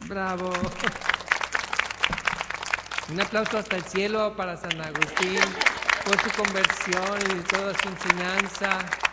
Bravo. Un aplauso hasta el cielo para San Agustín por su conversión y toda su enseñanza.